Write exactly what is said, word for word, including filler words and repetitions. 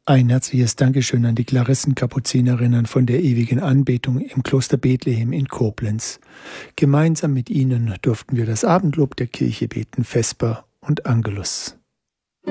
Ein herzliches Dankeschön an die Klarissenkapuzinerinnen von der ewigen Anbetung im Kloster Bethlehem in Koblenz. Gemeinsam mit ihnen durften wir das Abendlob der Kirche beten, Vesper und Angelus.